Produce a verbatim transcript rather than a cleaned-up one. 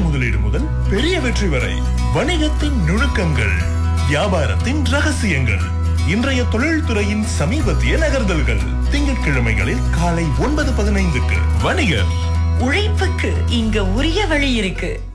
முதலீடு முதல் பெரிய வெற்றி வரை வணிகத்தின் நுணுக்கங்கள், வியாபாரத்தின் ரகசியங்கள், இன்றைய தொழில்துறையின் சமீபத்திய நகர்தல்கள். திங்கட்கிழமைகளில் காலை ஒன்பது பதினைந்துக்கு வணிகர். உழைப்புக்கு இங்க உரிய வழி இருக்கு.